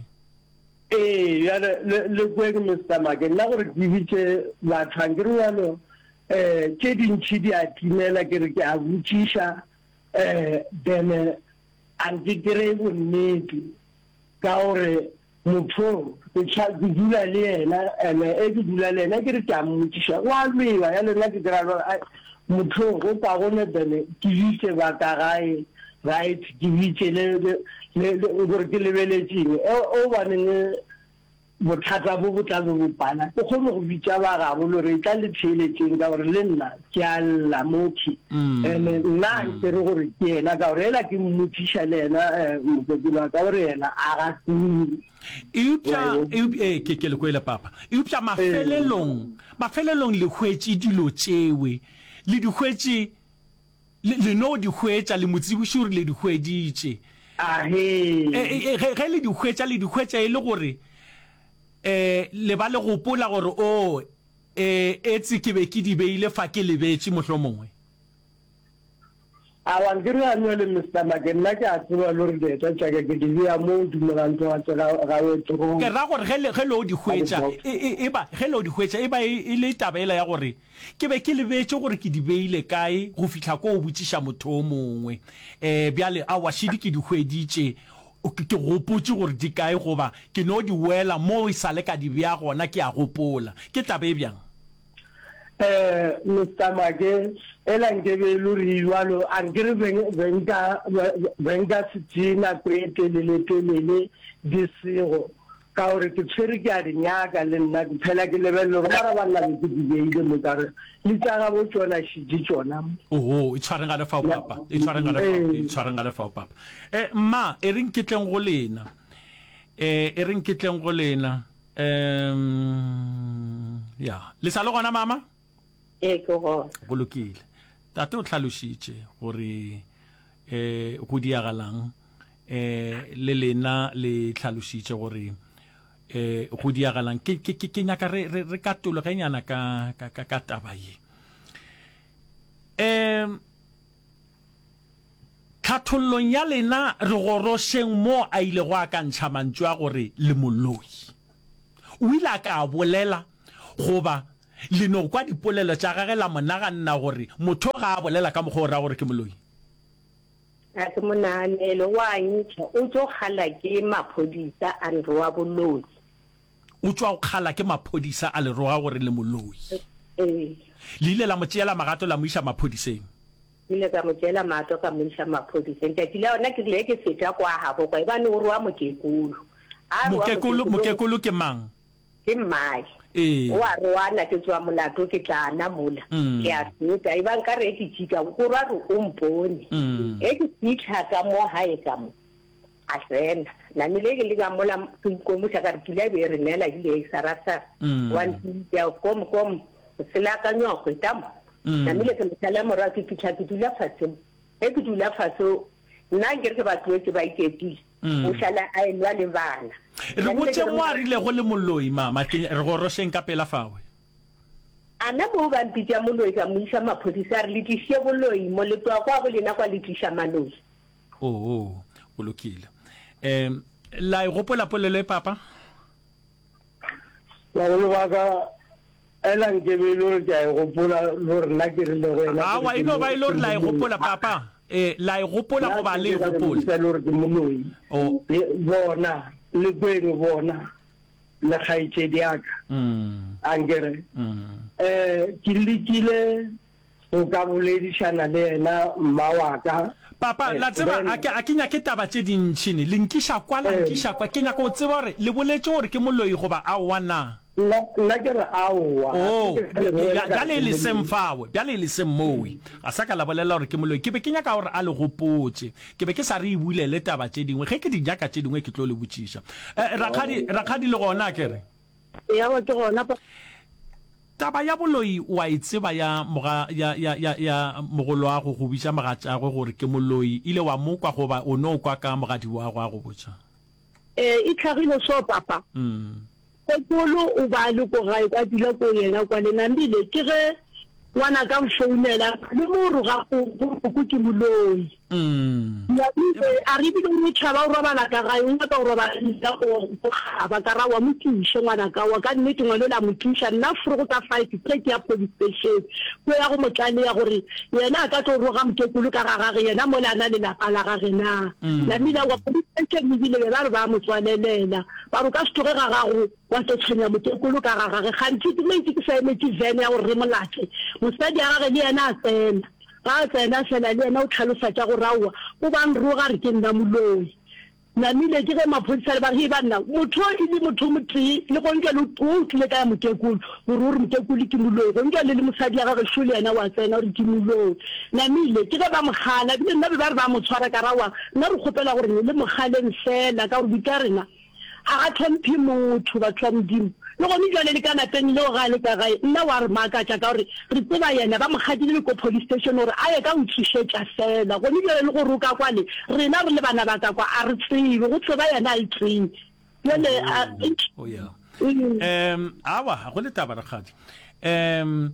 eh ya le le kweng Mister Make nna gore ke bitse ba thangere yalo eh ke dintshi di a timela ke re ke a butsisha eh then antikere go nnete ka gore motho ke tsa dula le yena ene e ke dula le yena ke re ke a mmutsisha wa lwa ya le nna ke dira lo motho go pa gone bene ke bitse ba ka gae right ke bitse le le gore ke lebeletseng o ba neng bothata bo bo tla bo bana go kgone go bitsa ba ga bo lore tla le tsheletseng ka gore le nna ke a la motho ene nna ke re gore ke ena ka gore ela ke mmutsisha le ena mo ka gore ena a ga Eupja e ke ke le kwela papa eupja mafelelong mafelelong le hwetsi dilo tsewe le di hwetsi le no di hwetsa le motsibushuri le di hweditse a he e ge le di hwetsa le di hwetsa e le gore eh le ba le gopola gore o eh etsi ke be ke di beile fa ke le betsi mohlomongwe a wa ngire a nole Mister Make nna ke a tseba lore de tsa tsa ke di ya mo dumelang twa tsela ga o tro ke ra gore ge le ge lo di hwetsa e ba ge lo di hwetsa e ba e le tabela ya gore ke be ke le betse gore ke di beile kae go fitla ko o butsisha motho o mongwe eh bjale a wa shidi ke di hweditse o ke gopotse gore di kae goba ke no di wela mo e sale ka di bya gona ke a gopola ke tabe bjang eh Mister Make ela ngebe luri lwalo angire venga venga sitsina kwete le le telele disego ka gore ke tshwere ke a dinyaka le nna ke phela ke lebelelo bara ba nna ke di beile mo tare le tsaga bo tsona shidi tsona oh e tshware ngale fa papa e tshware ngale fa e tshware ngale fa papa eh ma e reng ke tleng go lena eh e reng ke tleng go lena em ya le sa le gona mama e go go go lokile tate o tlhalositse gore eh go diagalang eh le lena le tlhalositse gore eh go diagalang ke ke ke nya ka re re ka tolo ga nyana ka ka ka taba ye em tlhathollong ya lena re gorošeng mo a ile go akantšha mantšu a gore le moloi o ile a ka bolela goba le no kwa dipolelo tša gage la monaganna gore motho ga a bolela ka mokgwa o ra gore ke moloi a ke monaganelo wa ntšha o tlo kgala ke maphodisa a leroa boloi o tswa o kgala ke maphodisa a leroa gore le moloi ee le ile la mo tšeela magato la mo iša maphodiseng ile ka mo tšeela mato ka mo iša maphodiseng tšatši la yona ke ile ke feta kwa gabo kwa ebane o roa mokekolo mokekolo mokekolo ke mang ke mmae ee o a roana ke tswa molato ke tla na mola ke a feta e bang ka re ke tšika go ra re o mpone e ke fitlha ka mo hae ka mo a sena na mile ke le ka mola ke ikomoša ka re kile be re nela ile sa rasa one ya kom kom sela ka nyo go tamo na mile ke mtsala mora ke fitlha ke dula fatshe e ke dula fatshe nna ke re ba tloetse ba iketile o shala a elwa le bana re botse mo a rile go le moloi mama ke re go rošeng ka pela fawe ana mo ba mpitša moloi ka mo iša maphodisa re le tliše boloi mo letwa kwa go lena kwa le tliša maloi o o o lokile em la e gopola polelo e papa la go ba ka ela nke be lo ja go pola lo rena ke re le go ela ah wa ino ba ilo la e gopola papa eh la e gopola go ba le gopola lo re ke moloi o bona le kweng bona le khaitse diaka mm angere mm eh ke likile o ka boledishana le ena mmawaka papa la tseba a ke a kenya ke taba tse dintšhine le nkisha kwa la nkisha kwa kenya go tseba gore le boletse gore ke moloi goba a wana nna ke re aowa oh bjale le semfawe bjale le semmowe a sa ka la bolela gore ke moloi ke be kenya ka gore a le gopotse ke be ke sa re e bulele taba tse dingwe ge ke di nyaka tse dingwe ke tlo le botšiša rakgadi rakgadi le gona ke re ya wa ke gona taba ya boloi wa e tseba ya moga ya ya ya ya mogolo wa go go bitša magatša go gore ke moloi ile wa mo kwa goba o no kwa ka mogadi wa go a go botša eh e tlhagile so papa mm sekolo o ba le go ga ka dilo go yena kwa le nambile ke ge wana ka mfounela le mo ro ga go go ke moloi mm ya ile a re bile mo tšhaba o robala ka ga yona ka o robala ka go ba ka ra wa motšhishe ngwana ka wa ka nnete ngwana la motšhisha nna furu go ka fight take ya police station go ya go motlane ya gore yena a ka tlo roga mokekolo ka ga gage yena mo lana le la pala ga rena la mina wa police station mi bile ba re ba mo tswalelela ba ro ka stoge ga gago wa se tshenya mokekolo ka ga gage gantsi ke mme ke sa emetse vene ya gore re molate mosadi a gage le yena a tsena ga tsena fela le yena o tlhalofatša go rawa o bang roga re ke nna moloi namile ke ge maphodisa le ba re ba nna motho e le motho motee le go nke le o tlile ka ya mokekolo gore o re mokekolo ke moloi go nke le le mosadi ya gage šole yena wa tsena gore ke moloi namile ke ge ba mogala bile nna be ba re ba mo tshwara ka rawa nna re kgopela gore le mogaleng fela ka gore dika rena a ga tlhomphe motho batho ba modimo le go mejale le ka napeng leo ga le ka gae nna wa re maakatša ka gore re tseba yena ba mogadile le ko police station gore a ye ka nthušetša fela go mejale le gore o ka kwale rena re le bana ba ka kwa a re tsebe go tseba yena a e tsebe jale oh yeah um awa go le taba rakgadi um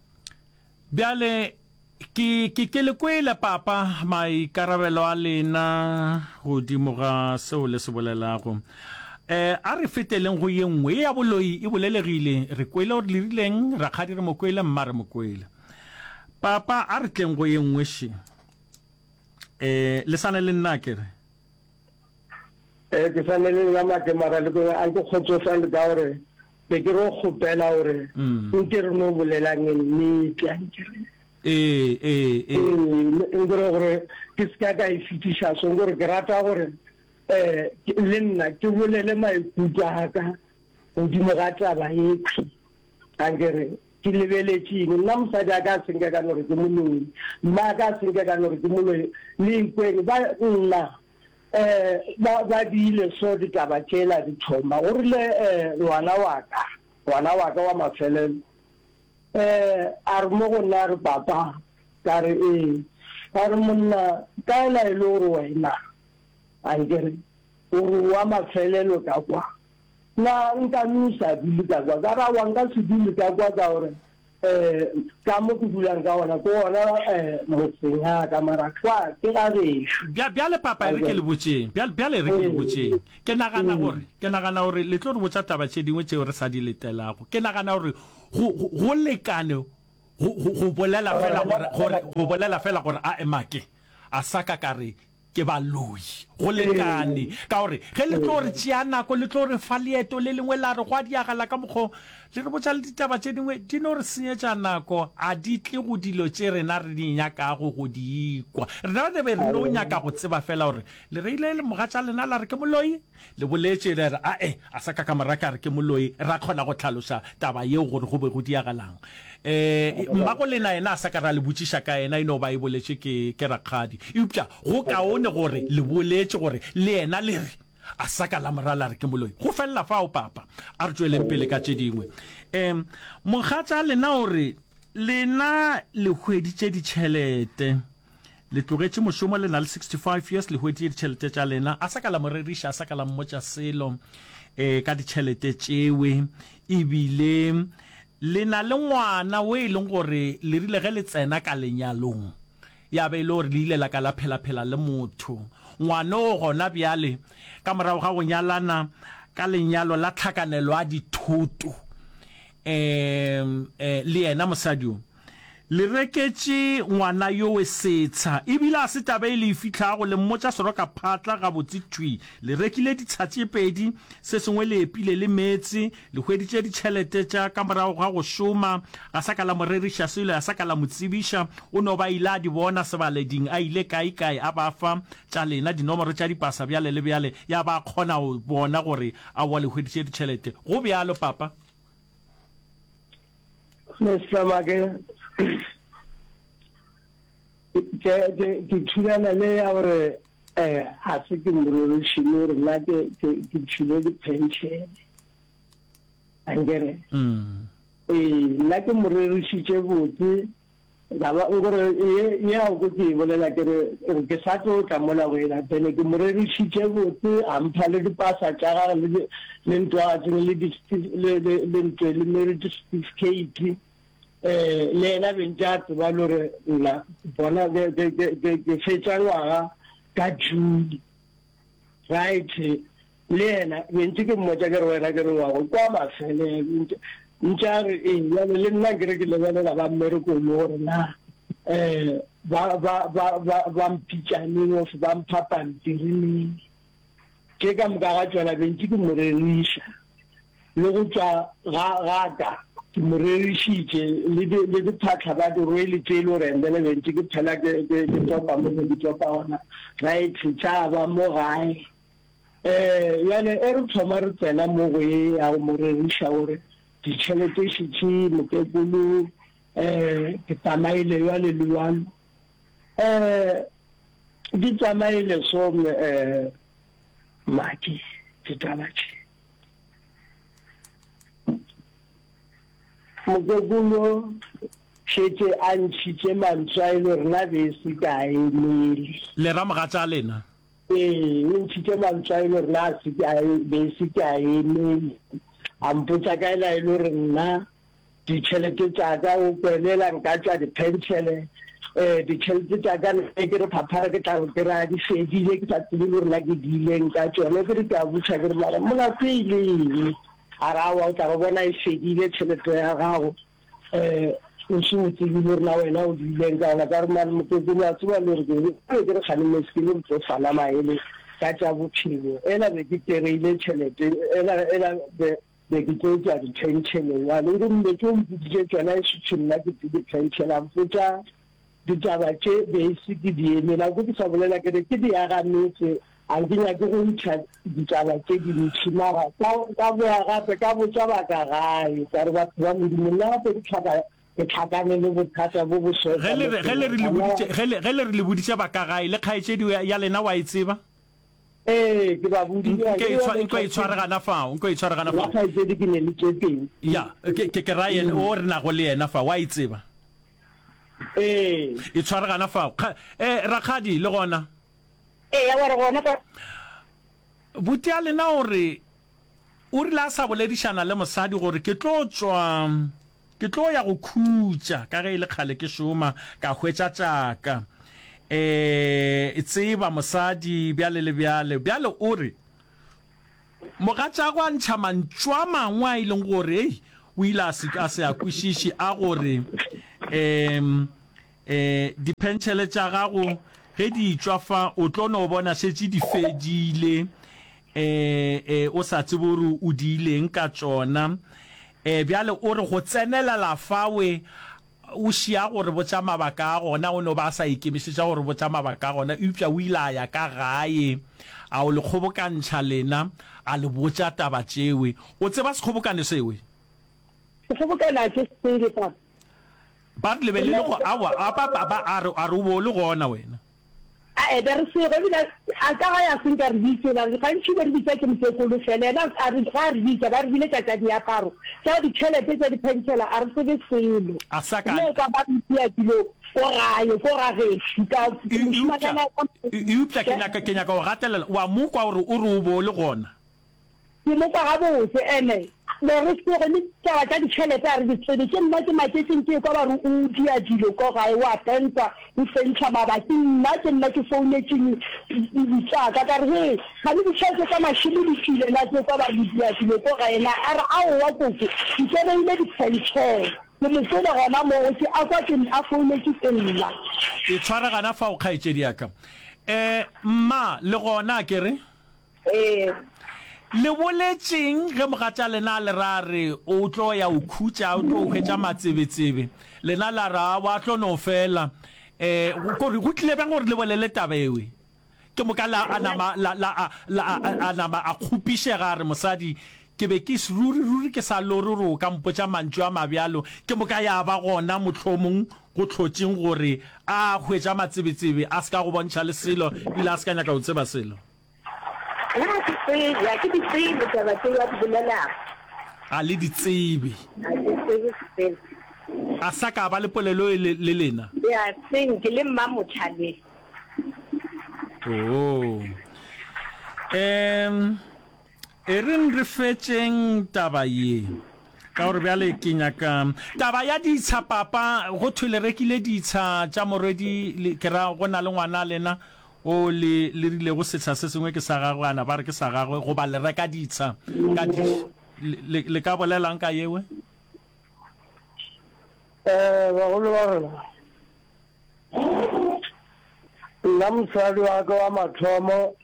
bjale ke ke ke le kwela papa maikarabelo a lena godimo ga seo le se bolelago eh a re feteleng go ye nngwe ya boloi e bolelegile re kwela gore le rileng rakgadi re mo kwela mma re mo kwela papa a re tleng go ye nngwe she eh le sana le nna ke re eh ke sana le nna ma ke mara le go a go khotsofa le ka gore be ke ro khopela gore o ke re no bolelang ni ke a nkere eh eh eh ngoro gore ke ska ka e fitisha so ngoro ke rata gore eh le nna ke bolele maikutlo aka o di mo gata ba yetsi angere ke lebeletse nna mosadi a ka senga ka gore ke moloi mma ka senga ka gore ke moloi le kweng ba nna eh ba ba dile so di taba tshela di thoma gore le ngwana wa ka ngwana wa ka wa mafelelo eh ar mo go nna re papa ka re e ar monna ka la e lo ro wena angere o wa mafelelo ka kwa na nka nusa dile ka kwa ka ra wa nka se dile ka kwa ka gore eh ka mo ke dulang ka ona ko ona eh motsenga ka marakwa ke ga besho bia bia le papa re ke le botseng bia bia le re ke le botseng ke nagana gore ke nagana gore le tlo re botsa taba tse dingwe tse re sa di letelago ke nagana gore go go lekane go bolela fela gore go bolela fela gore a emake a saka kare ke ba loi go lekane ka gore ge le tlo re tsia nako le tlo re fa leeto le lengwe la re go a diagala ka mokgo le re botsa le ditaba tse dingwe di no re senyetsa nako a di tle go dilo tse rena re di nyaka go go di ikwa rena re be re no nyaka go tseba fela gore le re ile le mogatsa lena la re ke moloi le boletse le re a e a saka ka maraka re ke moloi ra khona go tlhalosa taba yeo gore go be go diagalang eh mmako lena ena a saka ra le botsisha ka ena ino ba e boletse ke ke rakgadi upja go kaone gore le boletse gore le ena le re a saka la morala re ke moloi go fella fa o papa a re tsweleng pele ka tse dingwe em mogatsa lena gore lena le hweditse ditšhelete le tlogetse mošomo lena le sixty-five years le hweditse ditšhelete tša lena a saka la morerisha a saka la mmotša selo eh ka ditšhelete tšewe ebile lena le ngwana we leng gore le rile ge le tsena ka lenyalong ya be le gore le ile la ka la phela-phela le motho ngwana o gona bjale ka morago ga go nyalana ka lenyalo la tlhakanelo a dithoto um le yena mosadio le reketse ngwana yo we setsha ebile a se tabe le ifitla go le mmotsa soroka phatla ga botsitwi le rekile ditshatsi pedi se sengwe le epile le metsi le hweditse ditšhelete tša ka morago ga go šoma ga saka la morerisha selo a saka la motsibisha o no ba ile a di bona sebaleding a ile kae kae a ba fa tša lena dinomoro tša dipasa bjale le bjale ya ba kgona go bona gore a wa le hweditse ditšhelete go bjalo papa Mr. ke ke ke thulana le ya gore eh ha se ke mororo shino re la ke ke tshile di pension angere mm eh la ke mororo shitse botse ba ba ngore e ya go ke bolela ke re ke sa tlo ka mola go ela tene ke mororo shitse botse a mphale di pasa tša ga le le ntwa tse le di le le ntwe le merit certificate eh lena bentjatse ba lore nna bona ke ke ke fetsa ngwaga ka June right lena bentse ke mmoja ke re wena ke re wa go kwa mafele ntjare e ya le nna ke re ke le bana ba mmereko lore na eh ba ba ba ba mpitšane of ba mpapang dirini ke ka mga ga tswana bentse ke morerisha le go tswa ga ga ka ke morerishitse le le di phatla ba di rwele tselo re ndele bentse ke phela ke ke topa mo ke topa ona right tshaba mo gae eh yana e re thoma re tsena mo go e a morerisha gore di tšhelete shitse mo ke bulu eh ke tsamaile ya le luan eh di tsamaile so eh maki titabachi mogogulo shetse a ntšhitše mantswa e le rena bese ka emele le ra mogatsa lena ee o ntšhitše mantswa e le rena bese ka emele a mpotsa ka ela e le gore nna ditšhelete tša ka o kwelela nka tša dipentšhele um ditšhelete tša ka e ke re phaphara ke tla ke ra di fedile ke sa tsebe le rena ke diileng ka tsone ke re ke a botša ke re mara molato e leng arawa o tla go bona e fedile tšhelete ya gago um o se o tsebile rena wena o dileng ka ona ka re mane moketseng a tseba le re ke re gane meskile re tlo fala maele ka tša bophelo ela be ke tereile tšhelete ela be ke tlo tša di-penšhele ane re mbe ke o mpoditše tsona e setšhe nna ke tse di-penšhele a mpotsa ditaba tše bese ke di emela ko ke sa bolela ke re ke di agametse a ke nyake go ntšha ditaba tše dintšhi mara ka boya gape ka botsa baka gae ka re batho ba modimo nna gape ke tlhakane le bothata bo ge le re le boditše baka gae le kgaetšedi ya lena wa e tseba ee ke ba bodinko e tshwaregana fao nko e tshwaregana fao kgaetšedi ke ne le tše teng ya ke ke ryan o re nago le yena fao wa e tseba ee e tshwaregana fao eh rakgadi le gona e ya gore gona ka butia lena gore o rile a sa boledišana le mosadi gore ke tlo tswa ke tlo ya go khutša ka ge ile kgale ke šoma ka hwetša tšaka eh tseba mosadi bjale le bjale bjale o re mogatša go ntšha mantšwa mangwe a ileng gore o ile a se a kwešiše a gore um eh dipentšhele tša gago ge di tšwa fa o tlo no bona šetše di fedile eh eh o sa tsebe gore o di ileng ka tšona eh bjale o re go tsenela la fawe o šia gore botša mabaka a gona o no ba sa ikemišetša gore botša mabaka a gona eupša o ile a ya ka gae a o le kgobokantšha lena a le botša taba tšewe o tseba sekgobokane sewe sekgobokana ke sele pa ba le be le go awa a ba ba a re a re o le gona wena a e der se go bila a ka ga ya sinka re ditse la ga ntse re ditse ke mse go le fela na a re ga re ditse ba re bile tsa tsa dia paro tsa di tšhelete tsa di penšhela a re se be selo a saka le ka ba ditse dilo o gae go ga ge ka eupša ke nyaka ke nyaka go gatelela wa mo kwa gore o re o bo le gona ke mo ka ga botse ene le re se go le tsa tsa di tšhelete a re di tsedi ke nna ke maketseng ke kwa ba re o dia dilo ko gae wa tenta o fentšha mabaki nna ke nna ke founetseng ditsaka ka re he ga le ditšhelete tsa mašhini di tsile la ke kwa ba di dia dilo ko gae na a re ao wa kotse di tsebeile di penšhele le mosele gona mo ke a kwa ke a founetse ke nna e tshwaragana fa o kgaetšedi yaka eh mma le gona ke re eh le boletseng ge mogatša lena le ra re o tlo ya o khutša o tlo o hwetša matsebetsebe lena la ra wa tlo no fela eh gore go tlile bjang gore le bolele taba ewe ke moka la anama la la anama a khupišega re mosadi ke be ke ruri ruri ke sa lororo ka mpotša mantšu a mabjalo ke moka ya ba gona mohlomong go tlhotšeng gore a hwetša matsebetsebe a se ka go bontšha le selo ile a se ka nyaka go tseba selo ya ke tsebe ya ke tsebe taba tse ya bolela a le ditsebe a ke tsebe a sa ka ba le polelo le lena ya tseng ke le mma motšhale oh em e reng re fetšeng taba ye ka gore bjale ke nyaka taba ya ditsha papa go thwele rekile ditsha tša morwedi ke ra go na le ngwana lena o le le rile go setšha se sengwe ke sa gagwe ana ba re ke sa gagwe go ba le reka ditsha ka di le ka bolelang ka yewe eh ba go le ba rena nna mosadi wa ka wa mathomo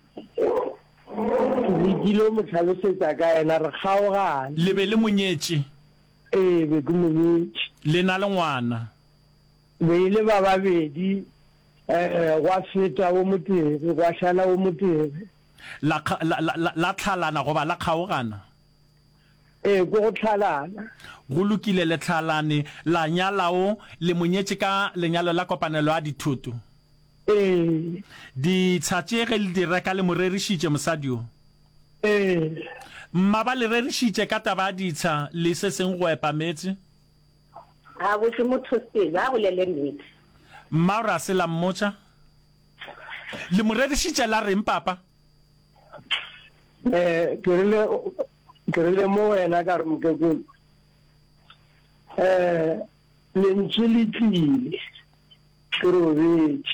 di dilo mo tlhalosetsa ka ena re kgaogane le be le monyetše eh be ke monyetše le na le ngwana be ile ba babedi eh wa feta o motere wa shana o motere la la tlhalana go ba la kgaogana eh go go tlhalana go lokile le tlhalane la nyalao le monyetše ka lenyalo la kopanelo a dithoto eh di tshatšege le di reka le morerišitše mosadio eh mma ba le rerišitše ka taba ditsha le se seng go epa metse a bo se motho se ba go le le nnete mma ra se la mmotša le morerišitše la reng papa eh ke re ke re mo wena ka re mokeko eh le ntšhilitile ke robetše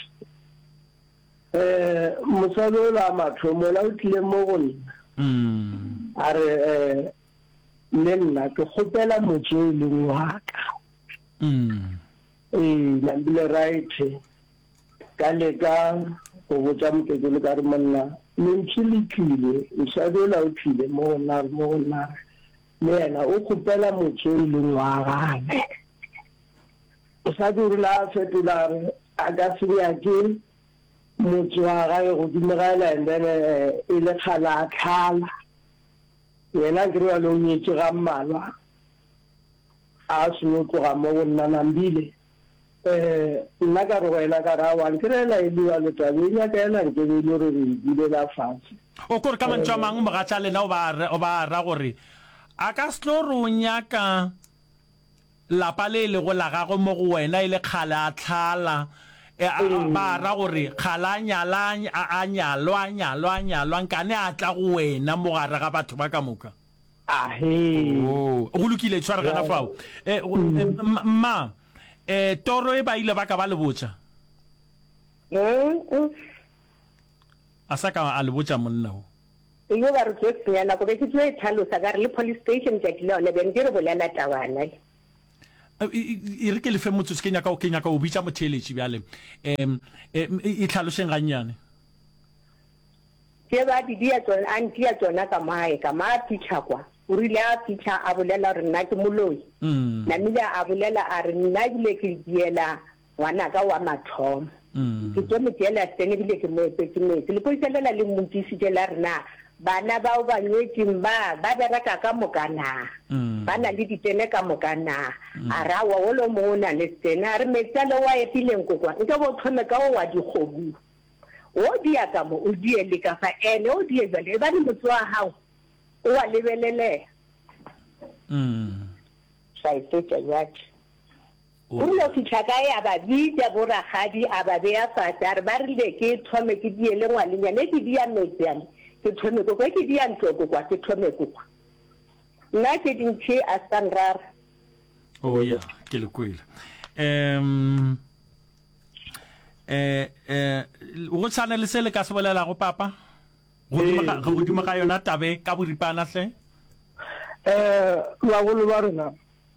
eh mosadi la mathomo la o tlile mo go nna mm a re eh le nna ke kgopela motse e leng wa ka mm eh la bile right ka le ka go botsa mokeko le ka re monna le ntšhilitile mosadi la o tlile mo na mo na le yena o kgopela motse e leng wa gane o sa dire la fetola a ka se ya ke motse wa gae go dimegela and then e le kgala tlhala yena ke re lo nyetse ga mmalwa a se no tloga mo go nna nambile eh nna ka re wena ka ra wa ke re la e bua le tabeng ya ka ena ke be le re di la fatshe o kore ka mantšwa mang mo ga tša lena o ba o ba ra gore a ka slo runya ka lapa le le go la gagwe mo go wena ile kgala a tlhala ba ra gore kgala nyalanya a nyalwa nyalwa nyalwa nkane a tla go wena mo gare ga batho ba ka moka ahe oh go lokile tshwara kana fao eh ma eh toro e ba ile ba ka ba le botsa mm asaka a le botsa monna ho yo ba re tsena go be ke tse tlhalosa ga re le police station ke tlile one ben dire bolela tabana e re ke le fe motho se kenya ka o kenya ka o bitsa motheletsi bjale em e tlhaloseng ganyane ke ba di dia tsona anti ya tsona ka mae ka ma pitcha kwa o rile a pitcha a bolela re nna ke moloi mm na mila a bolela a re nna bile ke diela wana ka wa mathomo ke tlo me diela tsene bile ke mo epetse me le poiselela le montisi ke la rena bana ba ba nyetseng ba ba bereka ka mokana bana le ditene ka mokana a ra wa wolo mona le tsena re metsa le wa epileng kokwa nka bo thome ka wa dikgobu o dia ka mo o die le ka fa ene o die jale ba di motho wa hao o wa lebelele mm sai tsetsa yaki o lo fitaka ya ba bitsa bora gadi a ba be ya fatsar ba rile ke thome ke die le ngwalenya ne ke dia metsana ke thome go ke dia ntoko kwa ke thome go kwa nna ke dintse a sanrar oh ya ke le kwela em eh eh o tsana le sele ka se bolela go papa go dima go dima ka yona tabe ka boripana hle eh wa go le ba rena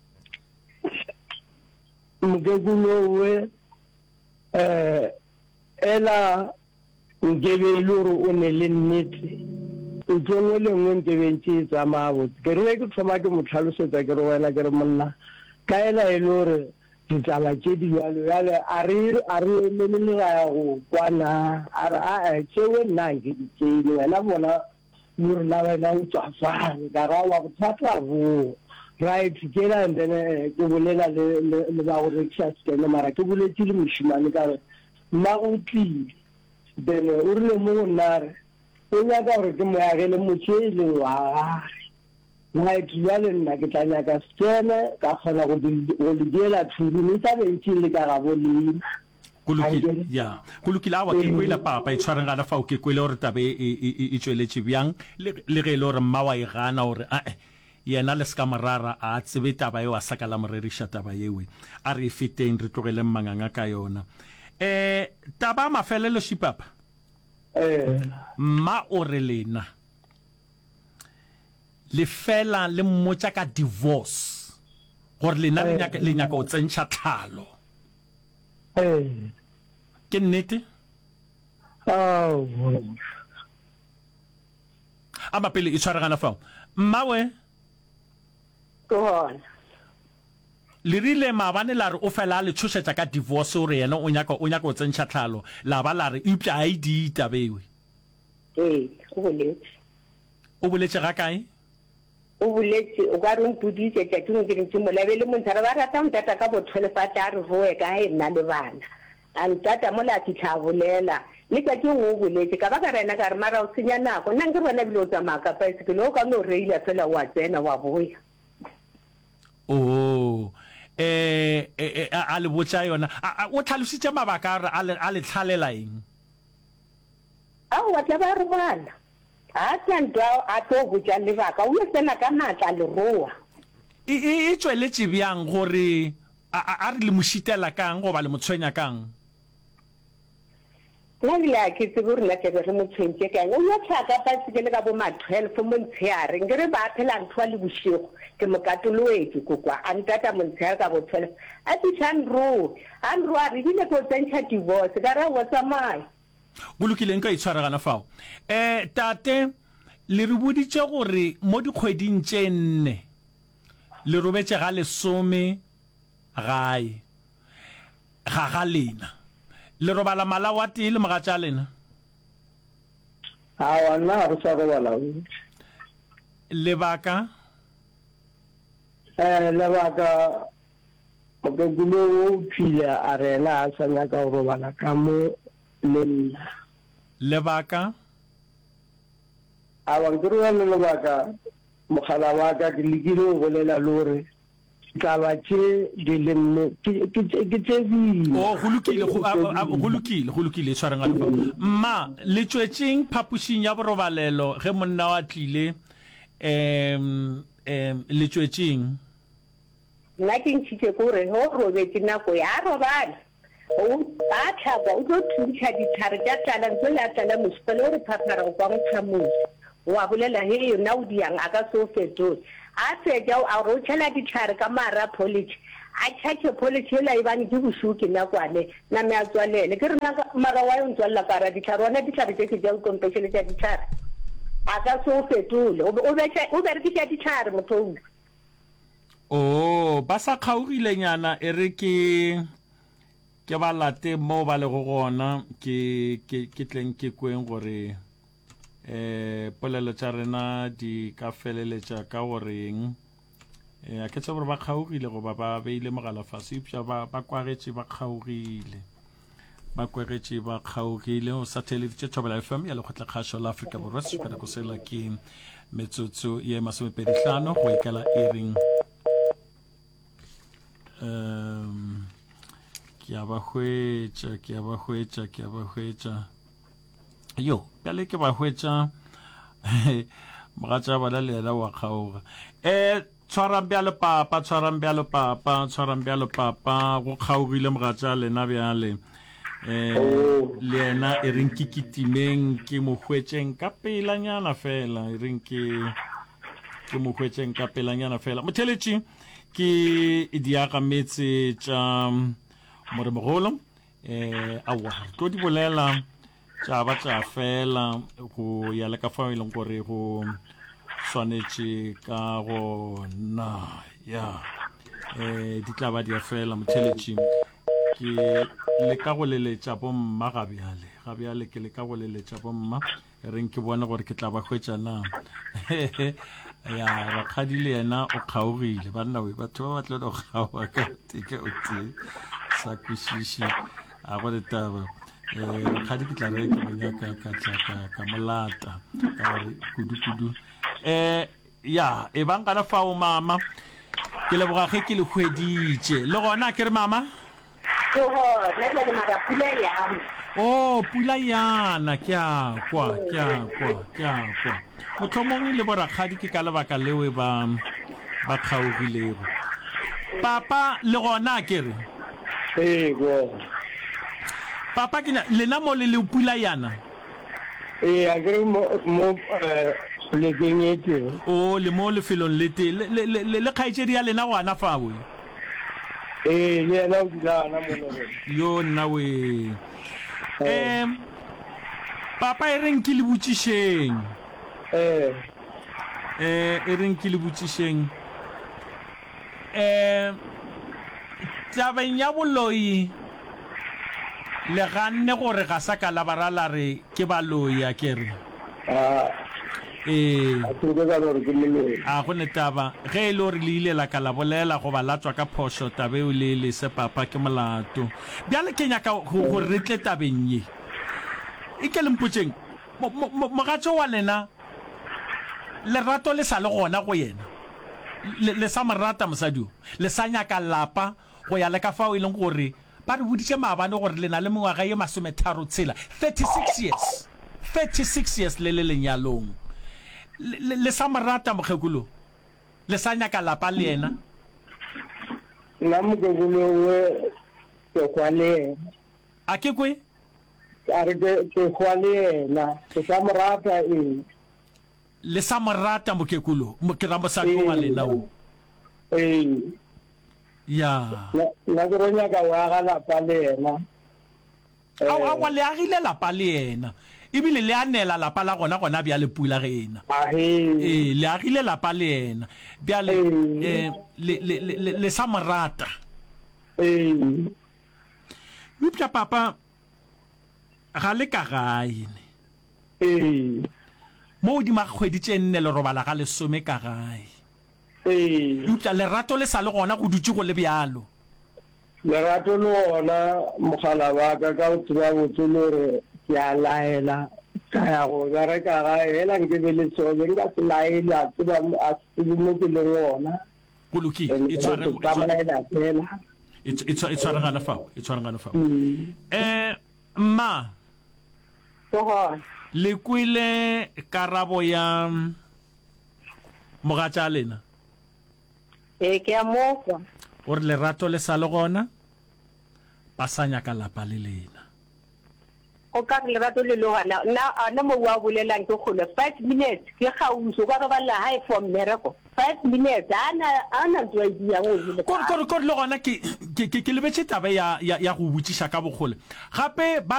mgegulo we eh ela ngebe loro o ne le nnete o tsone le ngwe ntebentse tsa mabo ke re ke tsoma ke motlhalosetsa ke re wena ke re monna ka ela e lore ditaba tse di yalo yale a re a re le le ga go kwana a a tsewe nna ke ditsene wena bona mure la wena o tswa fa ka ra wa bothata bo right ke la ndene ke bolela le le ba go rekisa tsene mara ke boletse le moshimane ka re ma o tli then o rile mo nare o ya ka re ke mo ya le motshele wa right yale nna ke tla ka tsene ka kgona go di diela thulu ni tla be ntile ka ga bolile kulukile ya kulukile awa ke kwela papa e tshwareng gana fa o ke kwela gore tabe e tsweletse bjang le ge le gore mmawa e gana gore a yena le ska marara a tsebe taba eo a sakala morerisha taba yewe a re fiteng re tlogele manganga ka yona eh taba mafelelo shipapa eh ma o re lena le fela le mmotsa ka divorce gore lena le nyaka le nyaka o tsentšha tlhalo eh ke nnete oh ama pele e tshwaragana fa mmawe go on le rile maabane la re o fela le tshosetsa ka divorce o re yena o nyaka o nyaka o tsentšha tlhalo la ba la re upša I D tabewe eh o boletse o boletse ga kae o boletse o ka re mpuditse tsa ke ngire ntse mo lebele mo ntara ba rata ntata ka bo twelve fa tla re hoe ka e nna le bana an tata mo la titla bolela le ka ke ngo boletse ka ba ka rena ka re mara o senya nako nna ke bona bilo tsa maka pa se ke lo ka no reila fela wa tsena wa boya oh eh eh a le botsa yona o tlhalositse mabaka a le a le tlhalela eng a wa tla ba re bana a tsantwa a to botsa le baka o sena ka matla le roa e e tsweletse bjang gore a re le moshitela kang go ba le motshwenya kang nna le ke tse go rena ke re motshwentse kang o ya tlhaka pa se ke le ka bo ma twelve mo ntshare ngere ba phela ntwa le boshigo ke mokatoloetse kokwa a ntata mo ntshare ka bo twelve a ti tsan ro an ro a re dile go tsentšha divorce ka ra wa tsamaya bolukileng ka itshwaragana fao eh tate le re boditse gore mo dikgweding tše nne le robetse ga lesome gae ga ga lena le robala mala wa tee le moga tša lena a wa nna go sa robala lebaka eh lebaka o ke gulo o phila a rena a sa nyaka go robala ka mo le lebaka a wa ngiro le lebaka mogala wa ka ke lekile go bolela lore taba tše di le ke ke tsebi o golukile golukile golukile tshwareng a mma le tswetseng phapušing ya borobalelo ge monna wa tlile um um le tswetseng nna ke ntshitse kore ho robetse nako ya robala o ba tlhaba o tlo thuntšha ditlhare tša tlala ntse le a tlala mosipele o re phaphara go kwa motšhamosi wa bolela he yona o diang a ka se o fetole a fetša a re o tšhela ditlhare ka mara polish a tšhatše polish ela e bane ke bosigo ke nakwane name a tswalele ke re mara wa yo ntswalela kara ditlhare ona ditlhare tše ke tša dikompešele tša ditlhare a ka se o fetole o berekisa ditlhare mothou o ba sa kgaogilenyana e re ke ke ba late mo ba le go gona ke ke ke tleng ke kweng gore eh polelo tša rena di ka feleletša ka goreng eh a ke tse gore ba kgaogile go ba ba beile mogala fase ipša ba ba kwagetše ba kgaogile ba kwagetše ba kgaogile o satellite tše thobela F M ya lekgotla kgašo la Afrika Borwa sepela ko sela ke metsotso ye masomepedi hlano go ikela e reng um ke a ba hwetša ke a ba hwetša ke a ba hwetša yo pele ke ba hwetša mogatša bala le yena wa kgaoga eh tshwarang bjalo papa tshwarang bjalo papa tshwarang bjalo papa go kgaogile mogatša lena bjale eh le yena e reng ke kitimeng ke mo hwetšeng ka pelanyana fela e reng ke ke mo hwetšeng ka pelanyana fela motheletši ke diaga metse tša more mogolo eh awa tlo di bolela tša ba tša fela go ya le ka fao e leng gore go swanetše ka gona ya eh di tla ba di a fela motheletši ke le ka go leletša bomma gabjale gabjale ke le ka go leletša bomma e reng ke bona gore ke tla ba hwetša na ya rakgadi le yena o kgaogile banna we batho ba batla go kgaoga ka teke o tee sa kwešiše a go le taba eh rakgadi ke tla re ke go nyaka ka tla ka molata ka gore kudu-kudu eh ya e bang kana fao mama ke leboga ge ke le hweditše le gona ke re mama oh pula yana ke a kwa ke a kwa ke a kwa motlhomong le borakgadi ke ka lebaka leo ba ba kgaogilego papa le gona ke re ee go papa ke lena mo le le pula yana ee a ke mo mo le kenyetse o le mo le felong le te le le le kgaitšedi ya lena gwana fao ee le yena o dilana mo le yo nna we em papa e reng ke le botšišeng eh eh e reng ke le botšišeng eh tabeng ya boloi le ganne gore ga sa ka la barala re ke baloi a kere ah eh a tsebe ka gore ke le a go netaba ge e le gore le ile la ka la bolela go ba latswa ka phoso tabe o le le se papa ke molato bjale ke nyaka go re tle tabeng ye e ke le mpotšeng mogatšo wa lena lerato le sa le gona go yena le sa morata mosadi le sa nyaka lapa go ya le ka fao e leng gore ba re boditše maabane gore le na le mengwaga ye masometharo tshela thirty-six years thirty-six years le le lenyalong le sa morata mokgekolo le sa nyaka lapa le yena nna mokekolo we ke kwa le a ke kwe a re ke kwa le yena ke sa morata e le sa morata mokekolo mo ke ra mosadi wa lena o eh ya la go ronya ka wa ga la pa le yena a wa le agile lapa le yena ebile le anela lapa la gona gona bja le pula ge ena a he eh le agile lapa le yena bja le eh le le le sa morata eh upša papa ga le ka gae eh mo di magweditše nne le robala ga lesome ka gae eh upša lerato le sa le gona go dutse go le bjalo lerato le ona mogala wa ka ka o tseba botsolo re ke a laela ka ya go bereka gae hela nke be le tsobe nka se laele a tseba a tsebe mo ke le gona go lokile e tshware ka malaela fela e tshware gana fao e tshware gana fao eh mma so ho le kwile karabo ya mogatša lena e ke a mokwa o re lerato le sa le gona ba sa nyaka lapa le lena o ka re lerato le le gona na ana mo wa bolelang ke gole five minutes ke gauso ka ba la high from mereko five minutes ana ana tswa dia go ile ko ko ko le gona ke ke ke lebetse taba ya ya go botšiša ka bogole gape ba